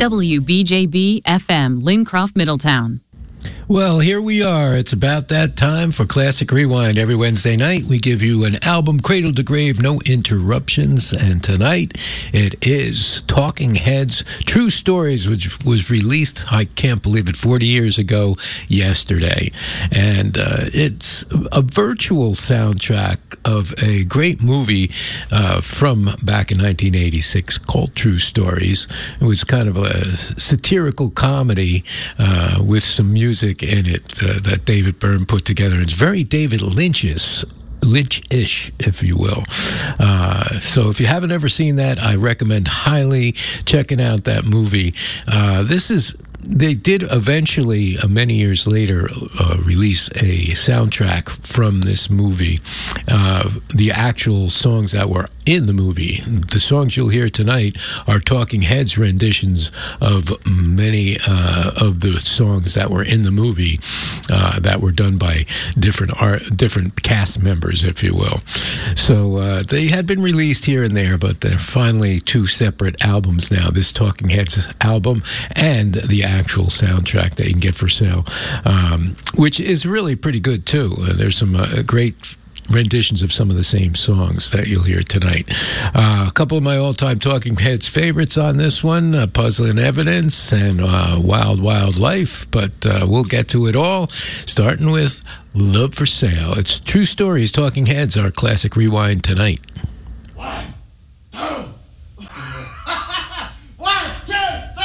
WBJB FM, Lincroft, Middletown. Well, here we are. It's about that time for Classic Rewind. Every Wednesday night, we give you an album cradle to grave, no interruptions. And tonight, it is Talking Heads' True Stories, which was released, I can't believe it, 40 years ago yesterday. And it's a virtual soundtrack of a great movie from back in 1986 called True Stories. It was kind of a satirical comedy with some music in it that David Byrne put together. It's very David Lynch-ish, if you will. So if you haven't ever seen that, I recommend highly checking out that movie. They did eventually, many years later, release a soundtrack from this movie. The actual songs that were in the movie. The songs you'll hear tonight are Talking Heads renditions of many of the songs that were in the movie that were done by different cast members, if you will. So they had been released here and there, but they're finally two separate albums now. This Talking Heads album and the actual soundtrack that you can get for sale, which is really pretty good too. There's some great renditions of some of the same songs that you'll hear tonight. A couple of my all-time Talking Heads favorites on this one, Puzzling Evidence and Wild Wild Life, but we'll get to it all, starting with Love for Sale. It's True Stories, Talking Heads, our Classic Rewind tonight. 1